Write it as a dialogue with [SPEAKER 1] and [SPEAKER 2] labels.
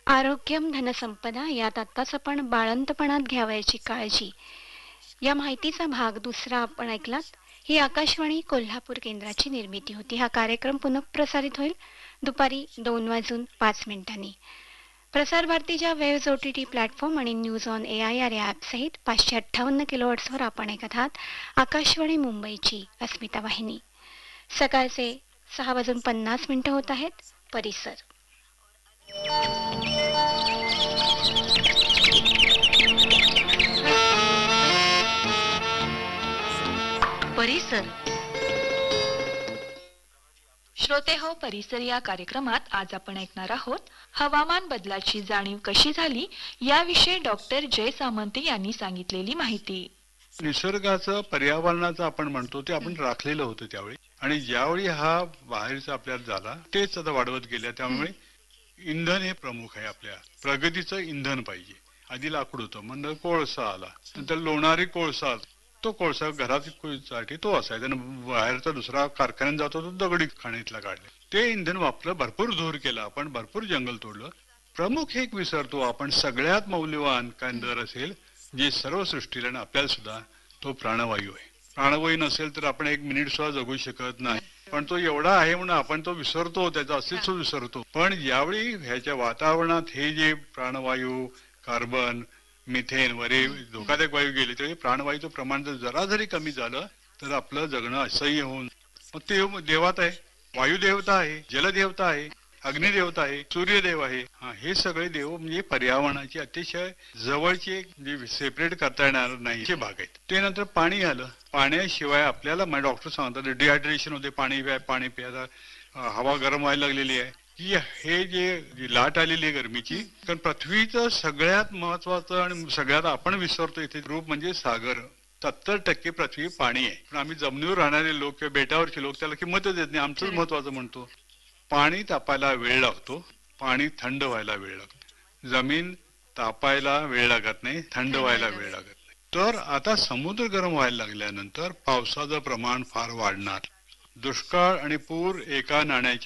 [SPEAKER 1] आरोग्यम धनसंपदा यात आत्ताच आपण बाळंतपणात घ्यावयाची काळजी या माहितीचा भाग दुसरा आपण ऐकलात. ही आकाशवाणी कोल्हापूर केंद्राची निर्मिती होती. हा कार्यक्रम पुनःप्रसारित होईल दुपारी 2:05 प्रसार भारतीच्या वेव्हज OTT प्लॅटफॉर्म आणि न्यूज ऑन AIR या ॲपसहित 558 किलोहर्ट्झवर आपण ऐकत आहात आकाशवाणी मुंबईची अस्मिता वाहिनी. सकाळचे 6:50 होत आहेत. परिसर
[SPEAKER 2] परिसर श्रोते हो, परिसर या कार्यक्रमात आज आपण ऐकणार आहोत हवामान बदलाची जाणीव कशी झाली याविषयी डॉक्टर जय सामंत यांनी सांगितलेली माहिती.
[SPEAKER 3] निसर्गाचं पर्यावरणाचं आपण म्हणतो ते आपण राखलेलं होतं त्यावेळी, आणि ज्यावेळी हा बाहेरचा आपल्याला झाला तेच आता वाढवत गेल्या. त्यामुळे इंधन हे प्रमुख आहे. आपल्या प्रगतीचं इंधन पाहिजे. आधी लाकूड होतं, म्हणजे कोळसा आला, नंतर लोणारी कोळसा, तो कोळसा घरासाठी तो असायचा, बाहेरचा दुसरा कारखान्यात जातो तो दगडी खाणीतला काढले. ते इंधन वापरलं, भरपूर धूर केला आपण, भरपूर जंगल तोडलं. प्रमुख एक विसरतो आपण, सगळ्यात मौल्यवान काय दर असेल जे सर्व सृष्टीला आणि आपल्याला सुद्धा, तो प्राणवायू आहे. प्राणवायू नसेल तर आपण एक मिनिट सुद्धा जगू शकत नाही. पण तो एवढा आहे म्हणून आपण तो विसरतो, त्याचा अस्तित्व विसरतो. पण ज्यावेळी ह्याच्या वातावरणात हे जे प्राणवायू, कार्बन, मिथेन वगैरे धोकादायक वायू गेले, त्यावेळी प्राणवायूचं प्रमाण जर जरा जरी कमी झालं तर आपलं जगणं असह्य होऊन, मग ते देवात आहे, वायुदेवता आहे, जलदेवता आहे, अग्निदेवता आहे, सूर्यदेव आहे. हे सगळे देव म्हणजे पर्यावरणाचे अतिशय जवळचे, जे सेपरेट करता येणार नाही असे भाग आहेत. ते नंतर पाणी आलं. पाण्याशिवाय आपल्याला डॉक्टर सांगतात डिहायड्रेशन होते, पाणी प्यायला, हवा गरम व्हायला लागलेली आहे, की हे जे लाट आलेली आहे गरमीची. कारण पृथ्वीचं सगळ्यात महत्वाचं आणि सगळ्यात आपण विसरतो इथे रूप म्हणजे सागर. 70% पृथ्वी पाणी आहे, पण आम्ही जमिनीवर राहणारे लोक किंवा बेटावरचे लोक त्याला किंमतच देत नाही. आमचंच महत्वाचं म्हणतो. पाणी तापायला वेळ लागतो, पाणी थंड व्हायला वेळ लागतो. जमीन तापायला वेळ लागत नाही, थंड व्हायला वेळ लागत नाही. तर आता समुद्र गरम व्हायला लागल्यानंतर पावसाचं प्रमाण फार वाढणार. दुष्काळ आणि पूर एका नाण्याच्या